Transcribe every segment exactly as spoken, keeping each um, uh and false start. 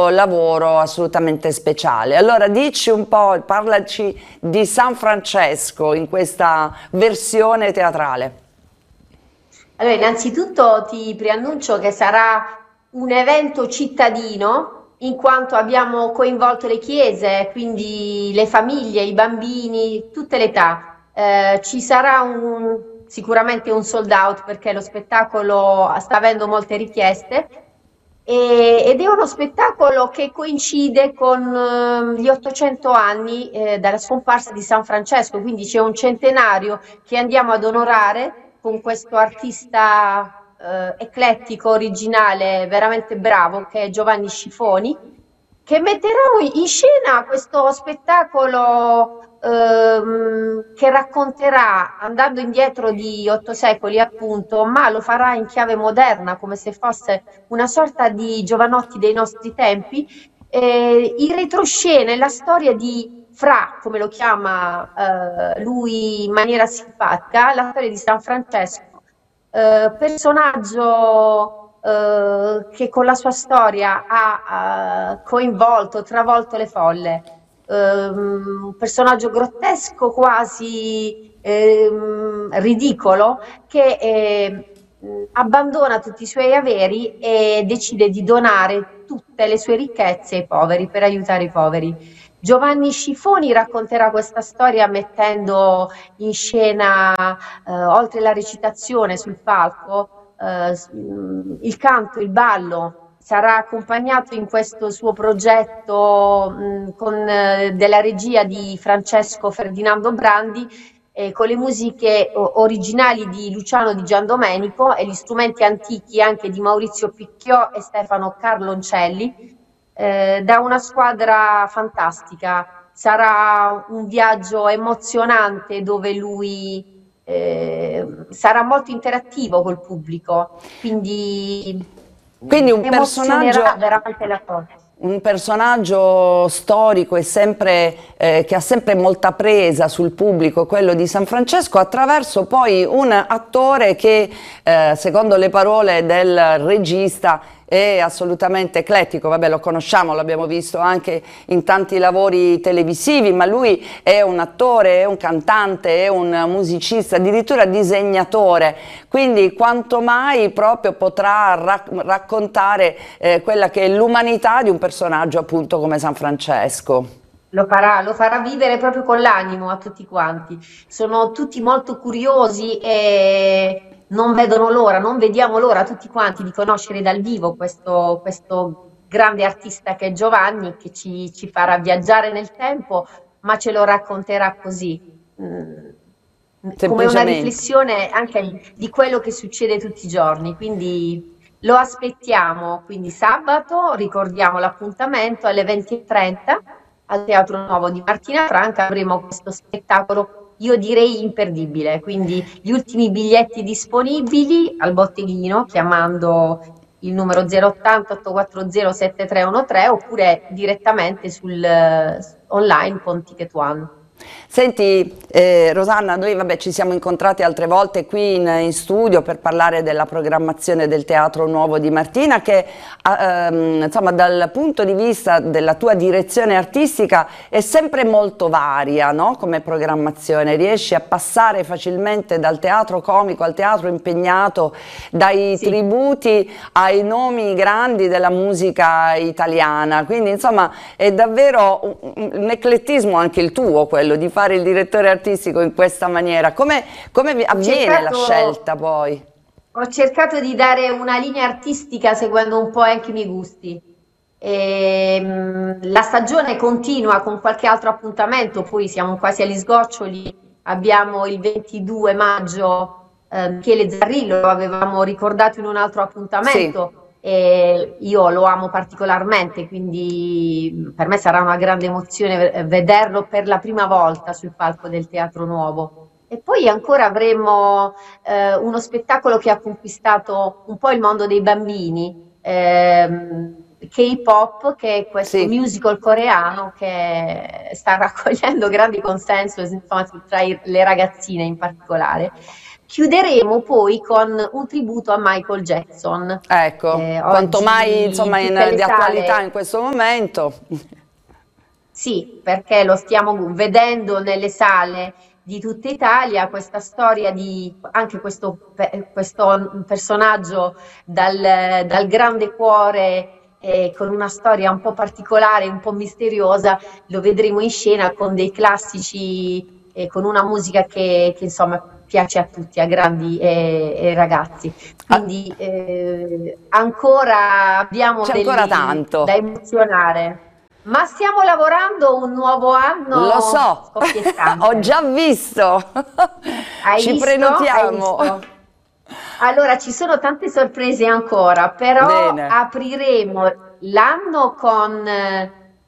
questo lavoro assolutamente speciale. Allora dici un po', parlaci di San Francesco in questa versione teatrale. Allora, innanzitutto ti preannuncio che sarà un evento cittadino, in quanto abbiamo coinvolto le chiese, quindi le famiglie, i bambini, tutte le età. Eh, ci sarà un, sicuramente un sold out perché lo spettacolo sta avendo molte richieste e- ed è uno spettacolo che coincide con eh, gli ottocento anni eh, dalla scomparsa di San Francesco, quindi c'è un centenario che andiamo ad onorare con questo artista eh, eclettico, originale, veramente bravo, che è Giovanni Scifoni, che metterà in scena questo spettacolo ehm, che racconterà, andando indietro di otto secoli appunto, ma lo farà in chiave moderna, come se fosse una sorta di Giovanotti dei nostri tempi, eh, in retroscena è la storia di Fra, come lo chiama eh, lui in maniera simpatica, la storia di San Francesco, eh, personaggio eh, che con la sua storia ha, ha coinvolto, travolto le folle. Ehm, un personaggio grottesco, quasi ehm, ridicolo, che eh, abbandona tutti i suoi averi e decide di donare tutte le sue ricchezze ai poveri per aiutare i poveri. Giovanni Scifoni racconterà questa storia mettendo in scena, eh, oltre la recitazione sul palco, eh, il canto, il ballo. Sarà accompagnato in questo suo progetto mh, con eh, della regia di Francesco Ferdinando Brandi, eh, con le musiche o- originali di Luciano Di Giandomenico e gli strumenti antichi anche di Maurizio Picchiò e Stefano Carloncelli, eh, da una squadra fantastica. Sarà un viaggio emozionante dove lui eh, sarà molto interattivo col pubblico, quindi Quindi un emozionerà personaggio veramente la cosa. Un personaggio storico e sempre, eh, che ha sempre molta presa sul pubblico, quello di San Francesco, attraverso poi un attore che, eh, secondo le parole del regista, è assolutamente eclettico. Vabbè, lo conosciamo, l'abbiamo visto anche in tanti lavori televisivi, ma lui è un attore, è un cantante, è un musicista, addirittura disegnatore, quindi quanto mai proprio potrà rac raccontare eh, quella che è l'umanità di un personaggio appunto come San Francesco. Lo farà, lo farà vivere proprio con l'animo a tutti quanti. Sono tutti molto curiosi e non vedono l'ora, non vediamo l'ora tutti quanti di conoscere dal vivo questo, questo grande artista che è Giovanni, che ci, ci farà viaggiare nel tempo, ma ce lo racconterà così, mm, come una Semplicemente. riflessione anche di quello che succede tutti i giorni. Quindi lo aspettiamo, quindi sabato, ricordiamo l'appuntamento alle venti e trenta al Teatro Nuovo di Martina Franca avremo questo spettacolo, io direi imperdibile, quindi gli ultimi biglietti disponibili al botteghino chiamando il numero zero ottanta otto quattro zero sette tre uno tre oppure direttamente sul eh, online con Ticket One. Senti eh, Rosanna, noi vabbè, ci siamo incontrati altre volte qui in, in studio per parlare della programmazione del Teatro Nuovo di Martina che ehm, insomma dal punto di vista della tua direzione artistica è sempre molto varia, no? Come programmazione, riesci a passare facilmente dal teatro comico al teatro impegnato, dai Sì. tributi ai nomi grandi della musica italiana, quindi insomma è davvero un, un eclettismo anche il tuo, quello di fare il direttore artistico in questa maniera. Come, come vi- Ho avviene la cercato, scelta poi? ho cercato di dare una linea artistica seguendo un po' anche i miei gusti. Ehm, la stagione continua con qualche altro appuntamento, poi siamo quasi agli sgoccioli. Abbiamo il ventidue maggio eh, Michele Zarrillo, lo avevamo ricordato in un altro Sì. appuntamento e io lo amo particolarmente, quindi per me sarà una grande emozione eh, vederlo per la prima volta sul palco del Teatro Nuovo. E poi ancora avremo eh, uno spettacolo che ha conquistato un po' il mondo dei bambini, ehm, K-pop, che è questo Sì. musical coreano che sta raccogliendo grandi consenso insomma, tra i- le ragazzine in particolare, chiuderemo poi con un tributo a Michael Jackson. Ecco, Eh, quanto mai oggi insomma in- tutte le di attualità sale, in questo momento. sì, perché lo stiamo vedendo nelle sale di tutta Italia, questa storia di anche questo, pe- questo personaggio dal, dal grande cuore, eh, con una storia un po' particolare, un po' misteriosa, lo vedremo in scena con dei classici e con una musica che, che, insomma piace a tutti, a grandi e, e ragazzi. Ah, Quindi eh, ancora abbiamo c'è ancora degli, da tanto, emozionare. Ma stiamo lavorando a un nuovo lo anno so, ho scoppiettante. già visto, Hai ci visto? Hai prenotiamo. visto? Allora, ci sono tante sorprese ancora, però Bene, apriremo l'anno con eh,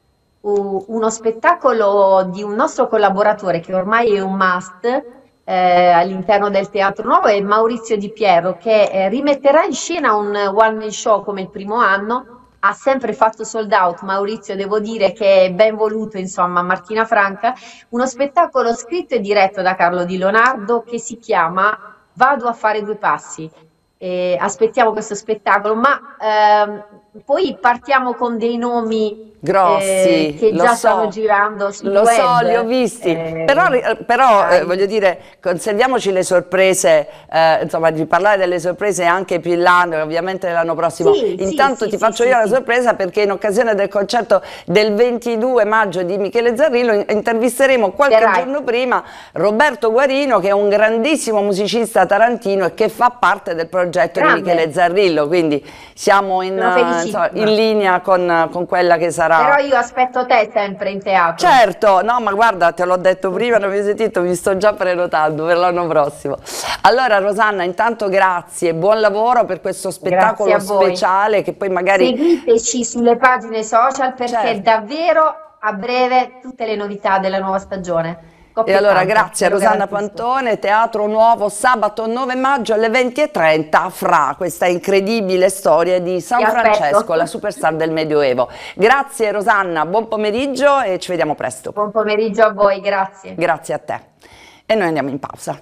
u- uno spettacolo di un nostro collaboratore che ormai è un must eh, all'interno del Teatro Nuovo, è Maurizio Di Piero, che eh, rimetterà in scena un one man show come il primo anno. Ha sempre fatto sold out, Maurizio, devo dire che è ben voluto, insomma, a Martina Franca, uno spettacolo scritto e diretto da Carlo Di Leonardo che si chiama Vado a fare due passi. Eh, aspettiamo questo spettacolo, ma ehm, poi partiamo con dei nomi eh, grossi, che lo già stanno so, girando sul lo so, li ho web. visti, però, Eh, ri- però eh, hai- voglio dire, conserviamoci le sorprese, eh, insomma, di parlare delle sorprese anche più in là, ovviamente l'anno prossimo. Sì, sì, Intanto sì, ti sì, faccio sì, io la sì. sorpresa perché in occasione del concerto del ventidue maggio di Michele Zarrillo in- intervisteremo qualche Verrai. giorno prima Roberto Guarino, che è un grandissimo musicista tarantino e che fa parte del progetto di Michele Grande, Zarrillo, quindi siamo in, sono eh, insomma, in felicissima. linea con, con quella che Però sarà. io aspetto te sempre in teatro. Certo, no, ma guarda, te l'ho detto prima, non mi hai sentito, mi sto già prenotando per l'anno prossimo. Allora, Rosanna, intanto grazie, buon lavoro per questo Grazie spettacolo a voi. speciale che poi magari... Seguiteci sulle pagine social perché Certo. davvero a breve tutte le novità della nuova stagione. E allora Scoppiettante, grazie a ve lo Rosanna garantisco. Pantone, Teatro Nuovo, sabato nove maggio alle venti e trenta, Fra, questa incredibile storia di Ti San aspetto. Francesco, la superstar del Medioevo. Grazie Rosanna, buon pomeriggio e ci vediamo presto. Buon pomeriggio a voi, grazie. Grazie a te. E noi andiamo in pausa.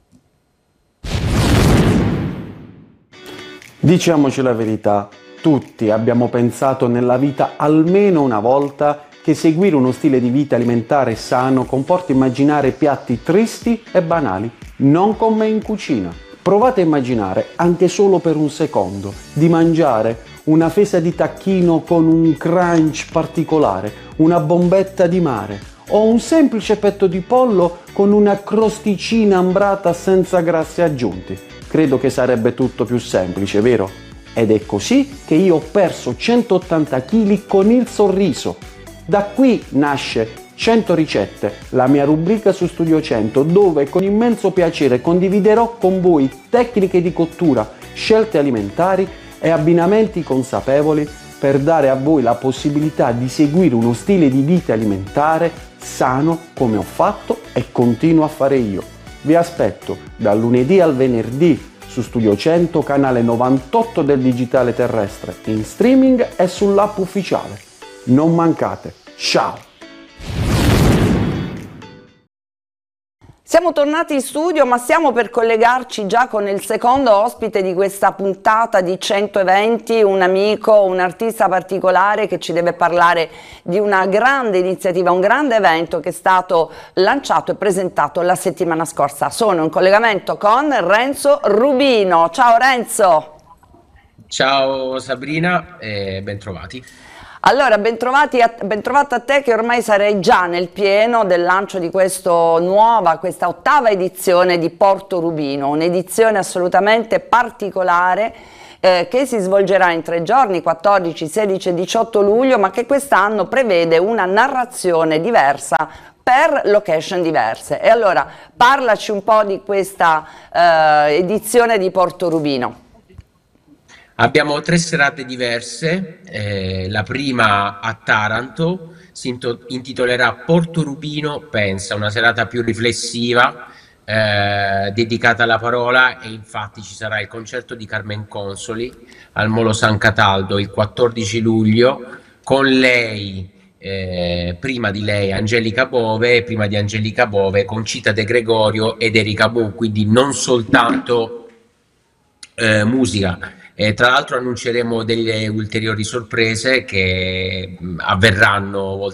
Diciamoci la verità, tutti abbiamo pensato nella vita almeno una volta che seguire uno stile di vita alimentare sano comporta immaginare piatti tristi e banali, non con me in cucina. Provate a immaginare, anche solo per un secondo, di mangiare una fesa di tacchino con un crunch particolare, una bombetta di mare o un semplice petto di pollo con una crosticina ambrata senza grassi aggiunti. Credo che sarebbe tutto più semplice, vero? Ed è così che io ho perso centottanta chili con il sorriso. Da qui nasce cento ricette, la mia rubrica su Studio cento, dove con immenso piacere condividerò con voi tecniche di cottura, scelte alimentari e abbinamenti consapevoli per dare a voi la possibilità di seguire uno stile di vita alimentare sano come ho fatto e continuo a fare io. Vi aspetto dal lunedì al venerdì su Studio cento, canale novantotto del digitale terrestre, in streaming e sull'app ufficiale. Non mancate. Ciao! Siamo tornati in studio, ma stiamo per collegarci già con il secondo ospite di questa puntata di cento eventi, un amico, un artista particolare che ci deve parlare di una grande iniziativa, un grande evento che è stato lanciato e presentato la settimana scorsa. Sono in collegamento con Renzo Rubino. Ciao Renzo! Ciao Sabrina e bentrovati. Allora, bentrovati a, bentrovata a te, che ormai sarei già nel pieno del lancio di questa nuova, questa ottava edizione di Porto Rubino, un'edizione assolutamente particolare eh, che si svolgerà in tre giorni, quattordici, sedici e diciotto luglio, ma che quest'anno prevede una narrazione diversa per location diverse. E allora, parlaci un po' di questa eh, edizione di Porto Rubino. Abbiamo tre serate diverse, eh, la prima a Taranto si into- intitolerà Porto Rubino Pensa, una serata più riflessiva, eh, dedicata alla parola, e infatti ci sarà il concerto di Carmen Consoli al Molo San Cataldo il quattordici luglio, con lei eh, prima di lei Angelica Bove, prima di Angelica Bove Concita De Gregorio ed Erika Bu, quindi non soltanto eh, musica. E tra l'altro annunceremo delle ulteriori sorprese che mh, avverranno